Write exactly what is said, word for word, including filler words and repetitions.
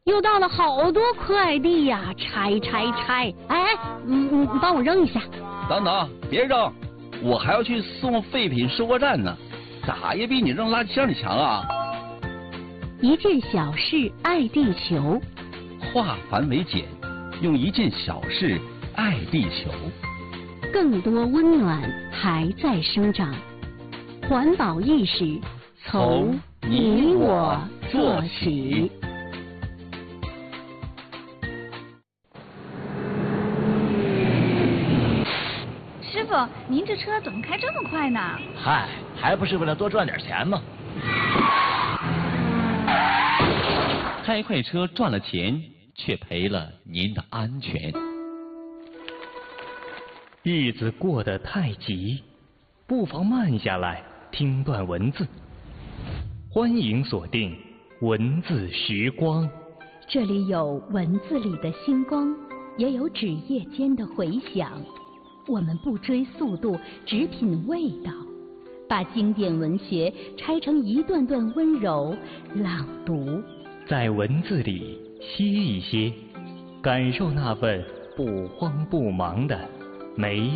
又到了好多快递呀，拆拆拆！哎，嗯嗯，你帮我扔一下。 等等，别扔，我还要去送废品收货站呢，咋也比你扔垃圾箱里强啊！ 一件小事爱地球， 化繁为简，用一件小事爱地球。 更多温暖还在生长，环保意识从你我做起。 师傅，您这车怎么开这么快呢？ 嗨，还不是为了多赚点钱吗？ 开快车赚了钱，却赔了您的安全。 日子过得太急，不妨慢下来听段文字。欢迎锁定文字时光， 这里有文字里的星光，也有纸页间的回响。我们不追速度，只品味道，把经典文学拆成一段段温柔朗读， 在文字里歇一歇，感受那份不慌不忙的美